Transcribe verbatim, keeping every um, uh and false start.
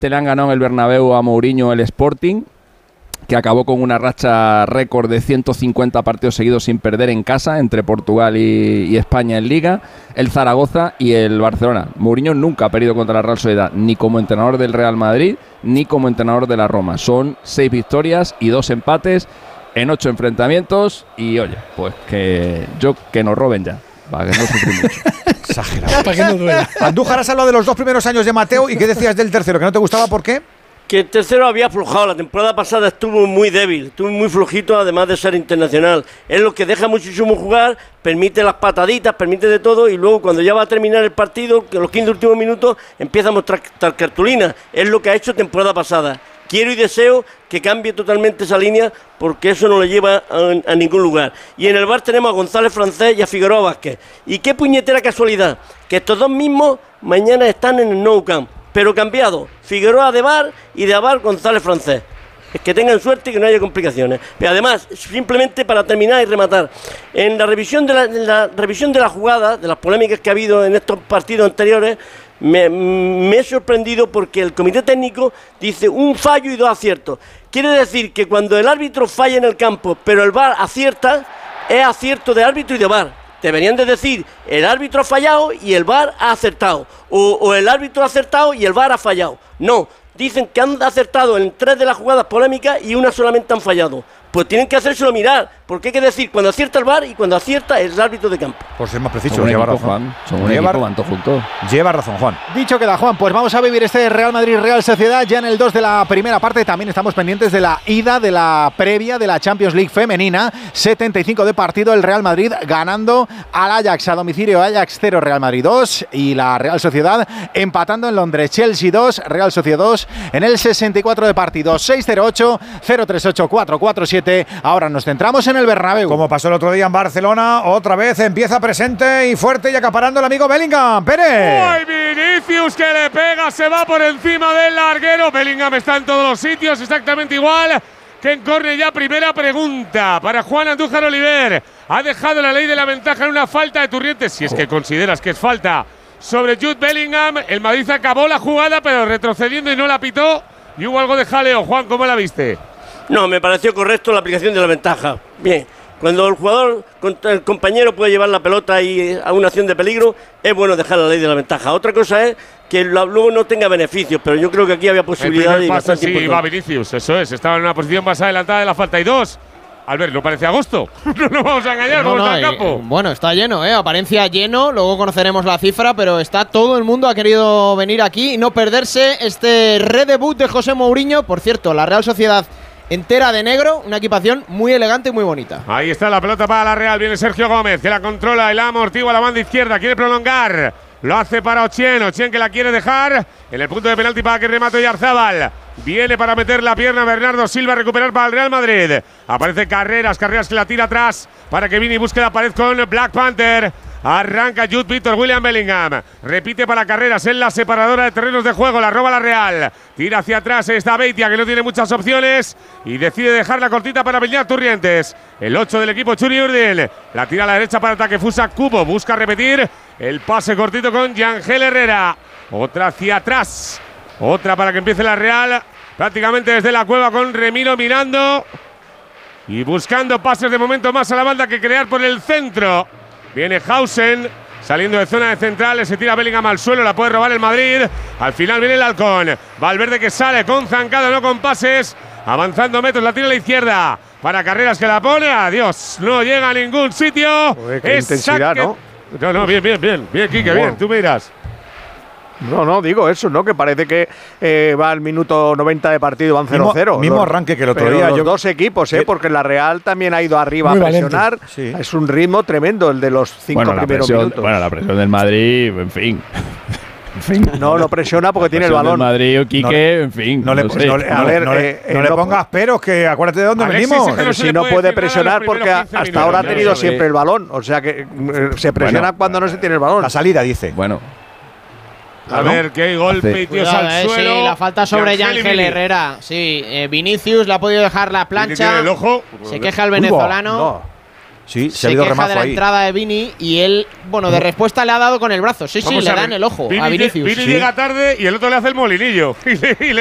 le han ganado en el Bernabéu a Mourinho el Sporting, que acabó con una racha récord de ciento cincuenta partidos seguidos sin perder en casa entre Portugal y, y España en Liga, el Zaragoza y el Barcelona. Mourinho nunca ha perdido contra la Real Sociedad, ni como entrenador del Real Madrid, ni como entrenador de la Roma. Son seis victorias y dos empates en ocho enfrentamientos y, oye, pues que yo que nos roben ya, para que no sufrimos mucho. Exagerado. Para que no duela. Andújar, has hablado de los dos primeros años de Mateo y ¿qué decías del tercero? ¿Que no te gustaba? ¿Por qué? Que el tercero había aflojado, la temporada pasada estuvo muy débil, estuvo muy flojito, además de ser internacional. Es lo que deja muchísimo jugar, permite las pataditas, permite de todo, y luego cuando ya va a terminar el partido, que los quince últimos minutos, empieza a mostrar cartulina. Es lo que ha hecho temporada pasada. Quiero y deseo que cambie totalmente esa línea, porque eso no le lleva a, a ningún lugar. Y en el bar tenemos a González Francés y a Figueroa Vázquez. Y qué puñetera casualidad, que estos dos mismos mañana están en el Nou Camp, pero cambiado, Figueroa de bar y de bar González Francés. Es que tengan suerte y que no haya complicaciones. Pero además, simplemente para terminar y rematar, en la revisión de la, en la revisión de la jugada, de las polémicas que ha habido en estos partidos anteriores, me, me he sorprendido porque el comité técnico dice un fallo y dos aciertos. Quiere decir que cuando el árbitro falla en el campo, pero el V A R acierta, es acierto de árbitro y de V A R. Deberían de decir, el árbitro ha fallado y el V A R ha acertado. O, o el árbitro ha acertado y el V A R ha fallado. No, dicen que han acertado en tres de las jugadas polémicas y una solamente han fallado. Pues tienen que hacérselo mirar, porque hay que decir cuando acierta el V A R y cuando acierta el árbitro de campo. Por ser más preciso, Son lleva equipo, razón. Juan. Son un lleva, equipo, van todos juntos. Lleva razón, Juan. Dicho queda, Juan, pues vamos a vivir este Real Madrid-Real Sociedad ya en el dos de la primera parte. También estamos pendientes de la ida de la previa de la Champions League femenina. setenta y cinco de partido, el Real Madrid ganando al Ajax a domicilio. Ajax cero, Real Madrid dos. Y la Real Sociedad empatando en Londres. Chelsea dos, Real Sociedad dos en el sesenta y cuatro de partido. seis cero ocho, cero tres ocho, cuatro cuatro siete. Ahora nos centramos en el Bernabéu. Como pasó el otro día en Barcelona, otra vez empieza presente y fuerte y acaparando el amigo Bellingham. Pérez. ¡Ay, Vinicius que le pega! Se va por encima del larguero. Bellingham está en todos los sitios, exactamente igual que en córner. Ya primera pregunta para Juan Andújar Oliver. Ha dejado la ley de la ventaja en una falta de Turrientes, si es que consideras que es falta, sobre Jude Bellingham. El Madrid acabó la jugada, pero retrocediendo y no la pitó. Y hubo algo de jaleo. Juan, ¿cómo la viste? No, me pareció correcto la aplicación de la ventaja. Bien, cuando el jugador, el compañero puede llevar la pelota y a una acción de peligro, es bueno dejar la ley de la ventaja. Otra cosa es que luego no tenga beneficios, pero yo creo que aquí había posibilidades. El primer pase sí va Vinicius, eso es. Estaba en una posición más adelantada de la falta. Y dos, Albert, ¿no parece agosto? No nos vamos a engañar, no, ¿cómo no, está el campo? Eh, bueno, está lleno, ¿eh? Apariencia lleno, luego conoceremos la cifra, pero está todo el mundo ha querido venir aquí y no perderse este redebut de José Mourinho. Por cierto, la Real Sociedad entera de negro, una equipación muy elegante y muy bonita. Ahí está la pelota para la Real, viene Sergio Gómez, que la controla y la amortigua a la banda izquierda, quiere prolongar, lo hace para Ochen, Ochen que la quiere dejar en el punto de penalti para que remate Oyarzábal. Viene para meter la pierna Bernardo Silva, recuperar para el Real Madrid. Aparece Carreras, Carreras que la tira atrás para que Vini busque la pared con Black Panther. Arranca Jude Victor William Bellingham. Repite para Carreras en la separadora de terrenos de juego. La roba la Real. Tira hacia atrás esta Beitia, que no tiene muchas opciones. Y decide dejar la cortita para Beñat Turrientes. El ocho del equipo Churi Urdin. La tira a la derecha para ataque Fusa Cubo. Busca repetir el pase cortito con Yangel Herrera. Otra hacia atrás. Otra para que empiece la Real. Prácticamente desde la cueva con Remiro mirando. Y buscando pases de momento más a la banda que crear por el centro. Viene Hausen, saliendo de zona de centrales, se tira Bellingham al suelo, la puede robar el Madrid. Al final viene el Halcón. Valverde que sale con zancada, no con pases. Avanzando metros, la tira a la izquierda. Para Carreras que la pone. Adiós, no llega a ningún sitio. Joder, qué intensidad, ¿no? No, no, bien, bien, bien. Bien, Quique, bien, tú miras. No, no, digo eso, ¿no? Que parece que eh, va al minuto noventa de partido, van cero cero. Mismo, mismo arranque que el otro pero día. Los yo, dos equipos, ¿eh? Porque la Real también ha ido arriba a presionar. Sí. Es un ritmo tremendo el de los cinco bueno, primeros presión, minutos. Bueno, la presión del Madrid, en fin. En fin. No, no presiona porque tiene el balón. Del Madrid, Quique, no, en fin. No le, no, no, a ver, no, eh, no, no le pongas peros, que acuérdate de dónde Alexis, venimos. Pero si no puede presionar porque hasta minutos, ahora ha tenido no, siempre el balón. O sea que eh, se presiona bueno, cuando no se tiene el balón. La salida, dice. Bueno. A ¿no? ver, qué golpe y tíos al eh, suelo. Sí, la falta sobre Yangel Herrera. Sí, eh, Vinicius le ha podido dejar la plancha. El ojo. Se queja el venezolano. No. Sí, se, se ha habido queja remazo de la ahí. entrada de Vini y él, bueno, de respuesta le ha dado con el brazo. Sí, sí, Vamos le a da ver. en el ojo Vini a lle- Vinicius. Vini Sí. llega tarde y el otro le hace el molinillo. Y le, y le